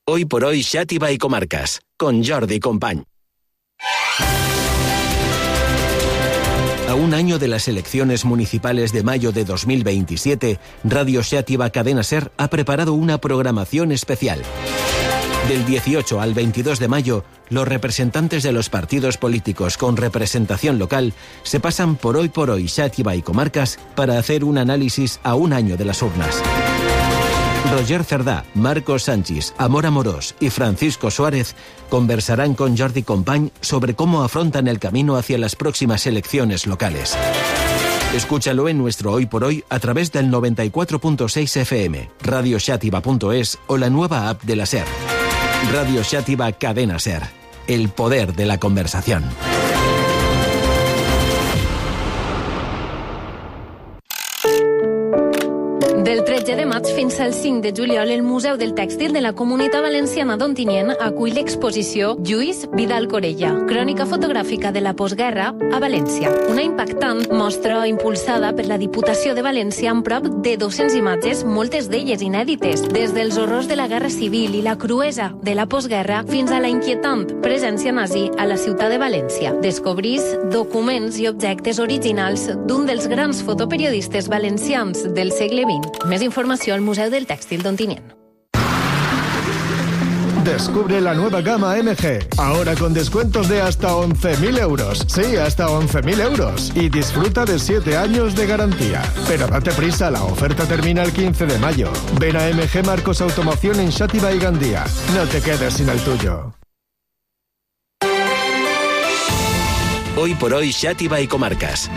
Hoy por hoy Xàtiva y Comarcas, con Jordi Company. A un año de las elecciones municipales de mayo de 2027, Radio Xàtiva Cadena Ser ha preparado una programación especial. Del 18 al 22 de mayo, los representantes de los partidos políticos con representación local se pasan por Hoy Xàtiva y Comarcas para hacer un análisis a un año de las urnas. Roger Cerdà, Marcos Sánchez, Amor Amorós y Francisco Suárez conversarán con Jordi Company sobre cómo afrontan el camino hacia las próximas elecciones locales. Escúchalo en nuestro Hoy por Hoy a través del 94.6 FM, radioxàtiva.es o la nueva app de la SER. Radio Xàtiva Cadena Ser. El poder de la conversación. Del 13 de maig fins al 5 de juliol, el Museu del Tèxtil de la Comunitat Valenciana d'Ontinyent acull l'exposició Lluís Vidal Corella, crònica fotogràfica de la postguerra a València. Una impactant mostra impulsada per la Diputació de València amb prop de 200 imatges, moltes d'elles inèdites, des dels horrors de la Guerra Civil i la cruesa de la postguerra fins a la inquietant presència nazi a la ciutat de València. Descobrís documents i objectes originals d'un dels grans fotoperiodistes valencians del segle XX. Més informació al Museu del Tèxtil d'Ontinyent. Descubre la nueva gama MG, ahora con descuentos de hasta 11.000 euros. Sí, hasta 11.000 euros. Y disfruta de 7 años de garantía. Pero date prisa, la oferta termina el 15 de mayo. Ven a MG Marcos Automoción en Xàtiva y Gandía. No te quedes sin el tuyo. Hoy por hoy Xàtiva y Comarcas.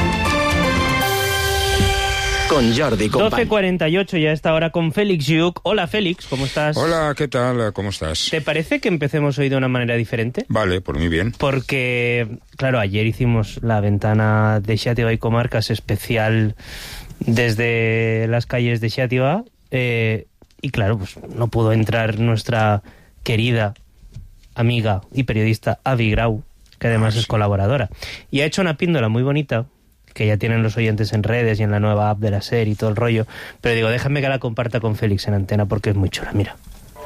Con Jordi Company. 12:48 ya a esta hora con Félix Lluch. Hola Félix, ¿cómo estás? Hola, ¿qué tal? ¿Cómo estás? ¿Te parece que empecemos hoy de una manera diferente? Vale, por mí bien. Porque, claro, ayer hicimos la ventana de Xàtiva y Comarcas especial desde las calles de Xàtiva y claro, pues no pudo entrar nuestra querida amiga y periodista Avi Grau, que además es colaboradora. Y ha hecho una píndola muy bonita que ya tienen los oyentes en redes y en la nueva app de la SER y todo el rollo, pero digo, déjame que la comparta con Félix en antena porque es muy chula, mira.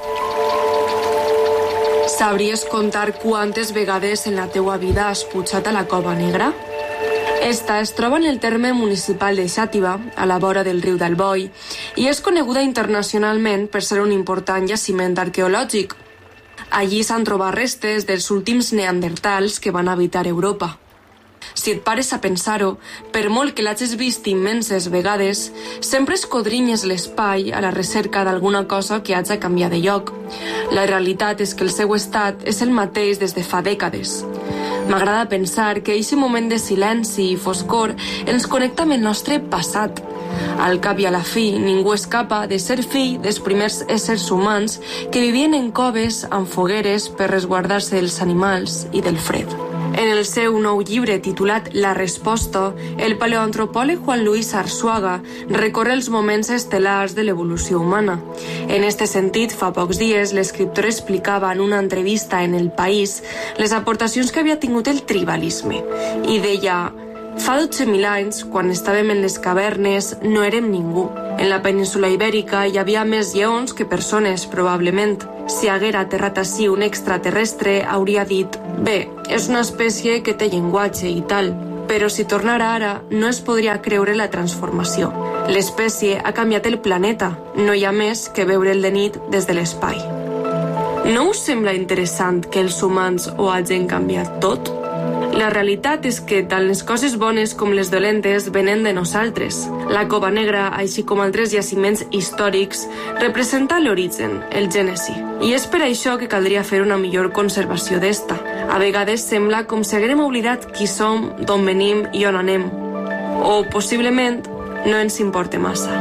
Sabries contar quantes vegades en la teua vida has pujat a la Cova Negra? Esta es troba en el terme municipal de Xàtiva, a la vora del riu d'Alboi, i és coneguda internacionalment per ser un important jaciment arqueològic. Allí s'han trobat restes dels últims neandertals que van habitar Europa. Si et pares a pensar-ho, per molt que l'hagis vist immenses vegades, sempre escodrinyes l'espai a la recerca d'alguna cosa que haja canviat de lloc. La realitat és que el seu estat és el mateix des de fa dècades. M'agrada pensar que aquest moment de silenci i foscor ens connecta amb el nostre passat. Al cap i a la fi, ningú escapa de ser fill dels primers éssers humans que vivien en coves amb fogueres per resguardar-se dels animals i del fred. En el seu nou llibre titulat La resposta, el paleoantropòleg Juan Luis Arzuaga recorre els moments estel·lars de l'evolució humana. En este sentit, fa pocs dies, l'escriptor explicava en una entrevista en El País les aportacions que havia tingut el tribalisme i deia: fa 12.000 anys, quan estàvem en les cavernes, no érem ningú. En la península Ibèrica hi havia més lleons que persones, probablement. Si haguera aterrat ací un extraterrestre, hauria dit: bé, és una espècie que té llenguatge i tal. Però si tornara ara, no es podria creure la transformació. L'espècie ha canviat el planeta. No hi ha més que veure'l de nit des de l'espai. No us sembla interessant que els humans ho hagin canviat tot? La realitat és que tant les coses bones com les dolentes venen de nosaltres. La Cova Negra, així com altres jaciments històrics, representa l'origen, el gènesi. I és per això que caldria fer una millor conservació d'esta. A vegades sembla com si haguérem oblidat qui som, d'on venim i on anem. O, possiblement, no ens importa massa.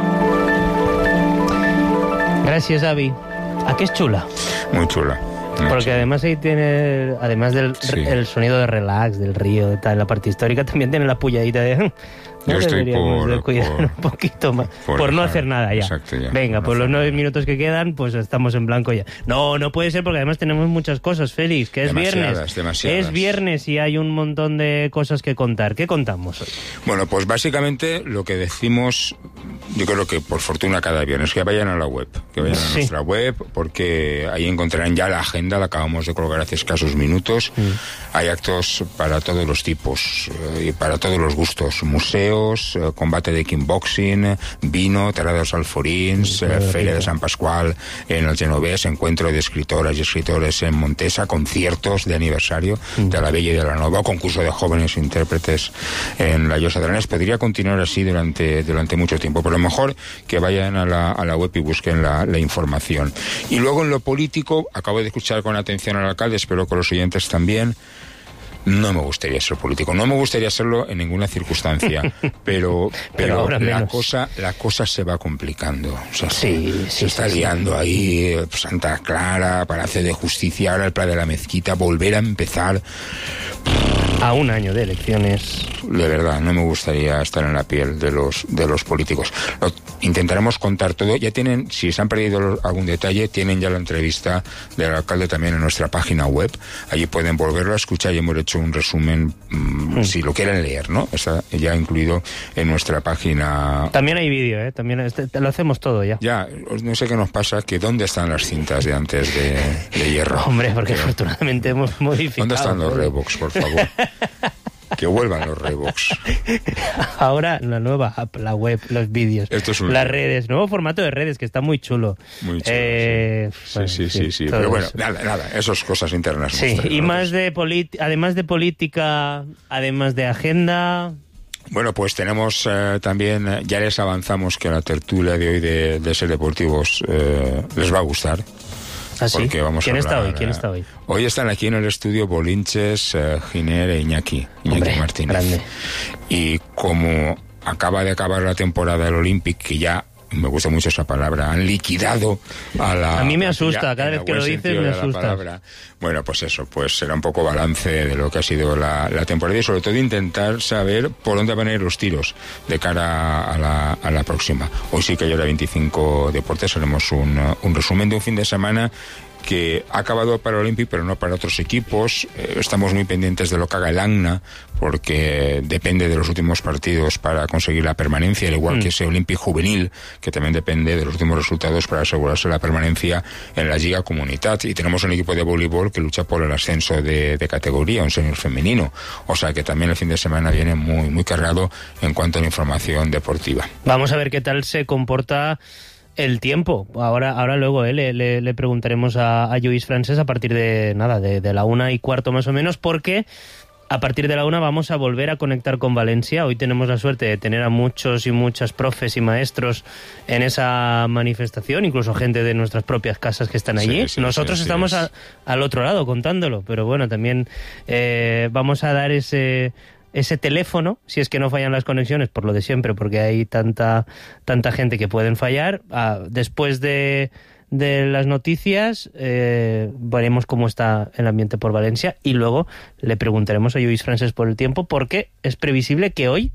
Gràcies, Avi. ¿A qué es chula? Muy chula. Porque además ahí tiene, además del el sonido de relax, del río, de tal, la parte histórica, también tiene la pulladita de No yo estoy de cuidar un poquito más. Por no hacer nada ya. Exacto, ya. Venga, pues los 9 minutos que quedan, pues estamos en blanco ya. No puede ser porque además tenemos muchas cosas, Félix, que es viernes. Demasiadas. Es viernes y hay un montón de cosas que contar. ¿Qué contamos hoy? Bueno, pues básicamente lo que decimos, yo creo que por fortuna cada viernes, que vayan a la web, que vayan a nuestra web, porque ahí encontrarán ya la agenda, la acabamos de colgar hace escasos minutos. Hay actos para todos los tipos y para todos los gustos. Museos, combate de kickboxing, vino, terrados alforins, Feria de San Pascual en el Genovés, encuentro de escritoras y escritores en Montesa, conciertos de aniversario de La Bella y de la Nova, concurso de jóvenes intérpretes en la Llosa de Arenys. Podría continuar así durante mucho tiempo, pero lo mejor que vayan a la web y busquen la información. Y luego en lo político, acabo de escuchar con atención al alcalde, espero que los oyentes también. No me gustaría ser político, no me gustaría serlo en ninguna circunstancia, pero la cosa se va complicando. O sea, se está liando ahí Santa Clara, Palacio de Justicia, ahora el Pla de la Mezquita, volver a empezar. A un año de elecciones. De verdad, no me gustaría estar en la piel de los políticos. Intentaremos contar todo. Ya tienen, si se han perdido algún detalle, tienen ya la entrevista del alcalde también en nuestra página web. Allí pueden volverlo a escuchar y hemos hecho un resumen, si lo quieren leer, ¿no? Está ya incluido en nuestra página. También hay vídeo, También lo hacemos todo ya. Ya, no sé qué nos pasa, que ¿dónde están las cintas de antes de hierro? Hombre, porque afortunadamente hemos modificado. ¿Dónde están los Revox, por favor? Que vuelvan los Revox. Ahora la nueva app, la web, los vídeos, las redes, nuevo formato de redes que está muy chulo. Muy chulo. Sí. Pero bueno, nada, esas cosas internas. Sí, y más además de política, además de agenda. Bueno, pues tenemos también, ya les avanzamos que la tertulia de hoy de Ser Deportivos les va a gustar. ¿Ah, sí? ¿Quién está hoy? Hoy están aquí en el estudio Bolinches, Giner e Iñaki Martínez. Grande. Y como acaba de acabar la temporada del Olympic, que ya, me gusta mucho esa palabra, han liquidado a mí me asusta, cada vez que lo dices me asusta. Bueno, pues eso, pues será un poco balance de lo que ha sido la temporada y sobre todo intentar saber por dónde van a ir los tiros de cara a la próxima. Hoy sí que hay hora 25 Deportes, haremos un resumen de un fin de semana que ha acabado para el Olympic, pero no para otros equipos. Estamos muy pendientes de lo que haga el ANNA, porque depende de los últimos partidos para conseguir la permanencia, al igual que ese Olympic juvenil, que también depende de los últimos resultados para asegurarse la permanencia en la Lliga Comunitat. Y tenemos un equipo de voleibol que lucha por el ascenso de categoría, un senior femenino. O sea que también el fin de semana viene muy, muy cargado en cuanto a la información deportiva. Vamos a ver qué tal se comporta el tiempo. Ahora luego le preguntaremos a Lluís Francés a partir de la 1:15 más o menos, porque a partir de la 1 vamos a volver a conectar con Valencia. Hoy tenemos la suerte de tener a muchos y muchas profes y maestros en esa manifestación, incluso gente de nuestras propias casas que están allí. Nosotros estamos al otro lado contándolo, pero bueno, también vamos a dar ese teléfono, si es que no fallan las conexiones, por lo de siempre, porque hay tanta gente que pueden fallar. Después de las noticias veremos cómo está el ambiente por Valencia y luego le preguntaremos a Lluís Francés por el tiempo, porque es previsible que hoy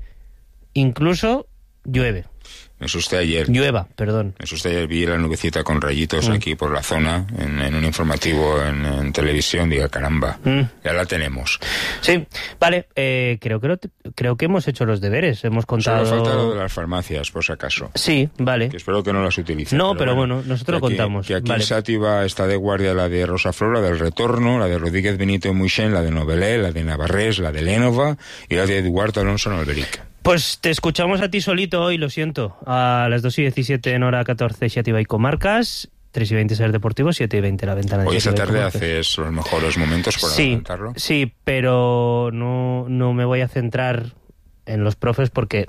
incluso llueve. Me asusté ayer. Perdón. Me asusté ayer, vi la nubecita con rayitos aquí por la zona, en un informativo en televisión, diga, caramba, ya la tenemos. Sí, vale, creo que hemos hecho los deberes, hemos contado. Solo falta lo de las farmacias, por si acaso. Sí, vale. Que espero que no las utilicen. No, pero bueno, nosotros lo contamos. Que aquí en Xàtiva está de guardia la de Rosa Flor, la del Retorno, la de Rodríguez Benito Muixén, la de Novelé, la de Navarrés, la de Lénova y la de Eduardo Alonso Alberic. Pues te escuchamos a ti solito hoy, lo siento, a las 2:17 en hora 14 Xàtiva y Comarcas, 3:20 Ser Deportivo, 7:20 La Ventana de Hoy esta Xàtiva tarde haces los mejores momentos por adelantarlo. Sí, pero no me voy a centrar en los profes porque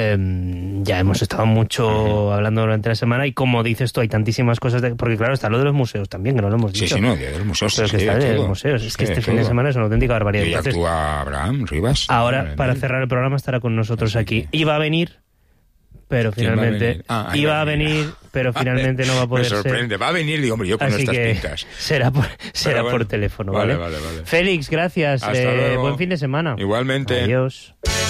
ya hemos estado mucho hablando durante la semana y como dices tú, hay tantísimas cosas, porque claro, está lo de los museos también, que no lo hemos dicho. Sí, no, Día de los Museos. Pero es que está de los museos, es que este fin de semana es una auténtica barbaridad. Y actúa Abraham Rivas. Ahora, para cerrar el programa, estará con nosotros aquí. Iba a venir, pero finalmente iba a venir, pero finalmente no va a poder ser. Me sorprende, va a venir, digo, hombre, yo con estas pintas. Será por teléfono, ¿vale? Vale. Félix, gracias. Hasta luego. Buen fin de semana. Igualmente. Adiós.